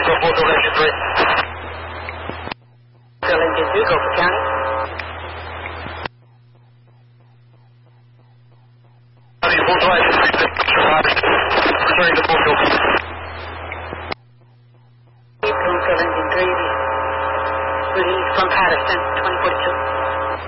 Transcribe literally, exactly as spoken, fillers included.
Full engine three. Full engine three, go for county. County, full drive. Returning to full fuel. Full engine three, release from Patterson, twenty.